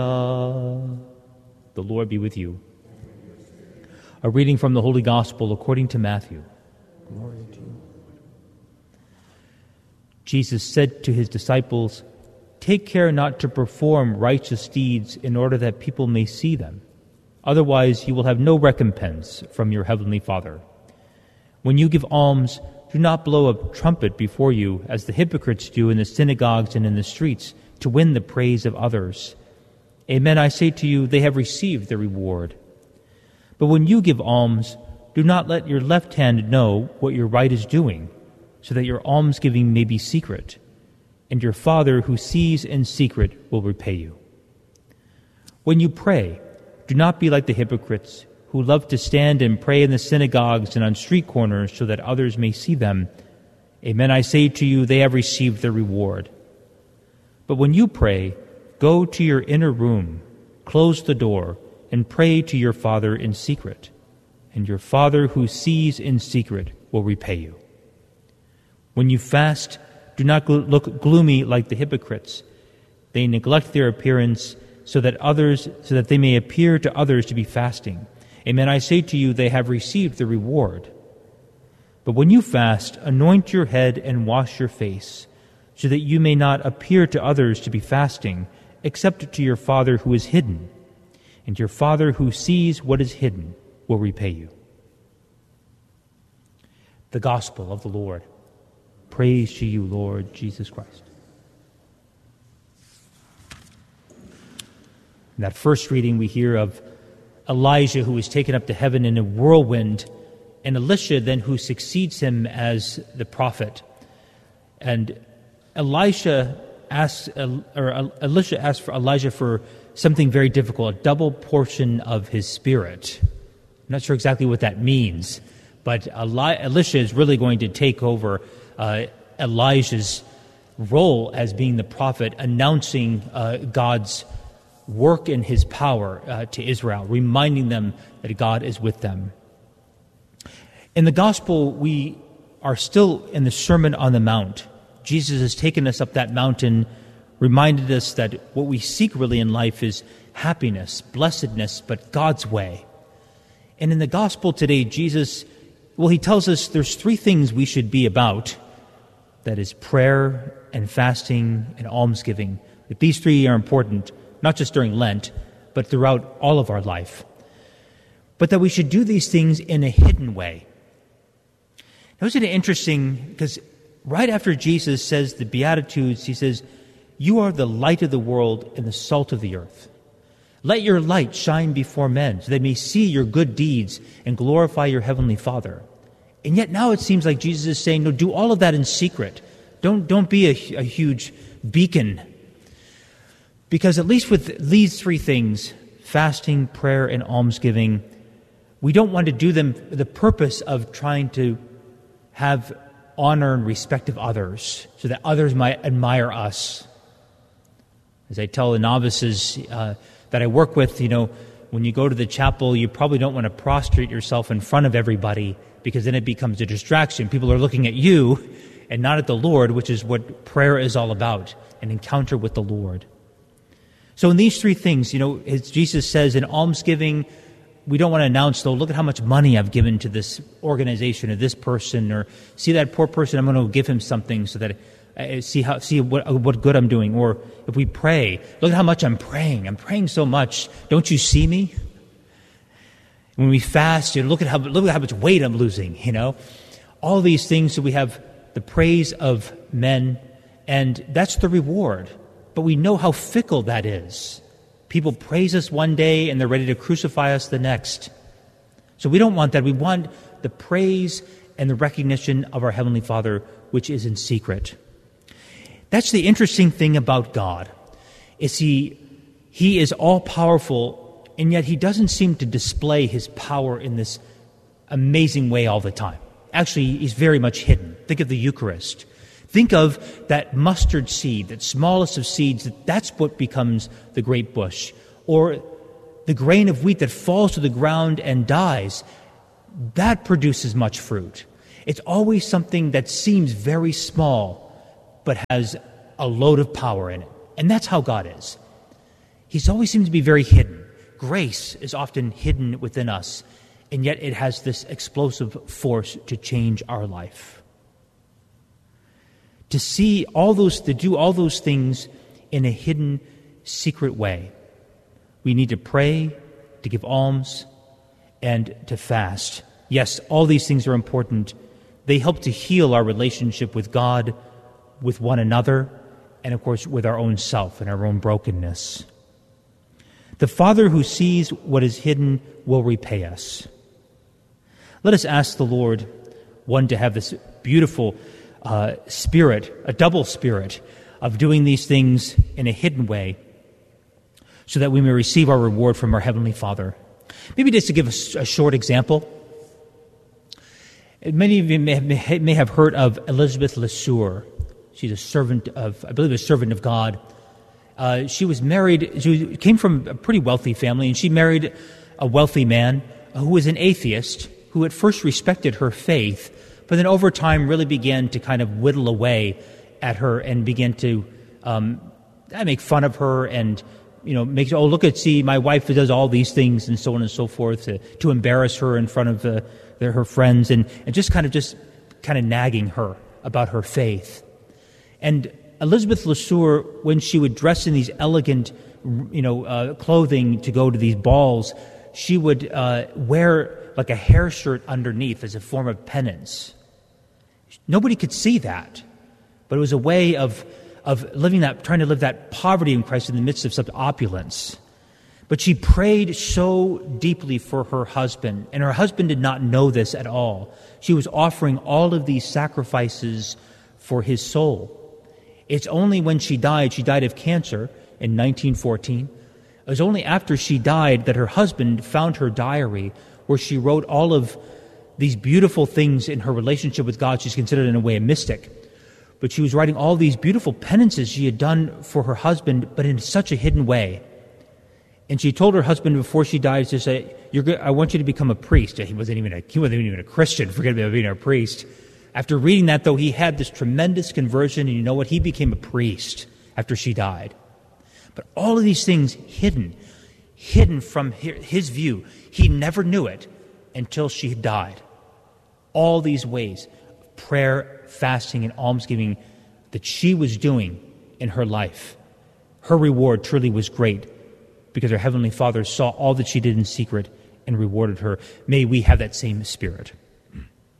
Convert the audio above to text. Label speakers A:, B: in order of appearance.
A: The Lord be with you. A reading from the Holy Gospel according to Matthew. Glory to you. Jesus said to his disciples, "Take care not to perform righteous deeds in order that people may see them. Otherwise you will have no recompense from your heavenly Father. When you give alms, do not blow a trumpet before you, as the hypocrites do in the synagogues and in the streets, to win the praise of others. Amen, I say to you, they have received their reward. But when you give alms, do not let your left hand know what your right is doing, so that your almsgiving may be secret, and your Father who sees in secret will repay you. When you pray, do not be like the hypocrites, who love to stand and pray in the synagogues and on street corners so that others may see them. Amen, I say to you, they have received their reward. But when you pray, go to your inner room, close the door, and pray to your Father in secret, and your Father who sees in secret will repay you. When you fast, do not look gloomy like the hypocrites. They neglect their appearance so that they may appear to others to be fasting. Amen, I say to you, they have received the reward. But when you fast, anoint your head and wash your face, so that you may not appear to others to be fasting, except to your Father who is hidden. And your Father who sees what is hidden will repay you." The Gospel of the Lord. Praise to you, Lord Jesus Christ. In that first reading, we hear of Elijah who is taken up to heaven in a whirlwind, and Elisha then who succeeds him as the prophet. And Elisha asks for Elijah for something very difficult, a double portion of his spirit. I'm not sure exactly what that means, but Elisha is really going to take over Elijah's role as being the prophet, announcing God's work and his power to Israel, reminding them that God is with them. In the Gospel, we are still in the Sermon on the Mount. Jesus has taken us up that mountain, reminded us that what we seek really in life is happiness, blessedness, but God's way. And in the Gospel today, Jesus, he tells us there's three things we should be about. That is prayer and fasting and almsgiving. That these three are important, not just during Lent, but throughout all of our life. But that we should do these things in a hidden way. Now, isn't it interesting, because right after Jesus says the Beatitudes, he says, "You are the light of the world and the salt of the earth. Let your light shine before men, so they may see your good deeds and glorify your heavenly Father." And yet now it seems like Jesus is saying, no, do all of that in secret. Don't be a huge beacon. Because at least with these three things, fasting, prayer, and almsgiving, we don't want to do them for the purpose of trying to have honor and respect of others, so that others might admire us. As I tell the novices that I work with, when you go to the chapel, you probably don't want to prostrate yourself in front of everybody, because then it becomes a distraction. People are looking at you and not at the Lord, which is what prayer is all about, an encounter with the Lord. So in these three things, as Jesus says, in almsgiving, we don't want to announce, though, look at how much money I've given to this organization or this person, or see that poor person, I'm going to give him something so that I see what good I'm doing. Or if we pray, look at how much I'm praying. I'm praying so much. Don't you see me? When we fast, look at how much weight I'm losing. All these things. So we have the praise of men, and that's the reward. But we know how fickle that is. People praise us one day and they're ready to crucify us the next. So we don't want that. We want the praise and the recognition of our Heavenly Father, which is in secret. That's the interesting thing about God, is He is all-powerful, and yet He doesn't seem to display His power in this amazing way all the time. Actually, He's very much hidden. Think of the Eucharist. Think of that mustard seed, that smallest of seeds, that's what becomes the great bush. Or the grain of wheat that falls to the ground and dies, that produces much fruit. It's always something that seems very small, but has a load of power in it. And that's how God is. He's always seemed to be very hidden. Grace is often hidden within us, and yet it has this explosive force to change our life. To do all those things in a hidden, secret way. We need to pray, to give alms, and to fast. Yes, all these things are important. They help to heal our relationship with God, with one another, and of course with our own self and our own brokenness. The Father who sees what is hidden will repay us. Let us ask the Lord, one, to have this beautiful spirit, a double spirit, of doing these things in a hidden way, so that we may receive our reward from our Heavenly Father. Maybe just to give a short example. Many of you may have heard of Elizabeth LeSueur. She's a servant of God. She was married, she came from a pretty wealthy family, and she married a wealthy man who was an atheist, who at first respected her faith, but then over time really began to kind of whittle away at her and began to make fun of her and, see, my wife does all these things and so on and so forth to embarrass her in front of her friends and just kind of nagging her about her faith. And Elizabeth LeSueur, when she would dress in these elegant, clothing to go to these balls, she would wear like a hair shirt underneath as a form of penance. Nobody could see that, but it was a way of trying to live that poverty in Christ in the midst of such opulence. But she prayed so deeply for her husband, and her husband did not know this at all. She was offering all of these sacrifices for his soul. It's only when she died of cancer in 1914, it was only after she died that her husband found her diary where she wrote all of these beautiful things in her relationship with God. She's considered in a way a mystic. But she was writing all these beautiful penances she had done for her husband, but in such a hidden way. And she told her husband before she died to say, I want you to become a priest. He wasn't even a Christian, forget about being a priest. After reading that, though, he had this tremendous conversion, and you know what? He became a priest after she died. But all of these things hidden from his view. He never knew it until she had died. All these ways, prayer, fasting, and almsgiving that she was doing in her life. Her reward truly was great because her Heavenly Father saw all that she did in secret and rewarded her. May we have that same spirit.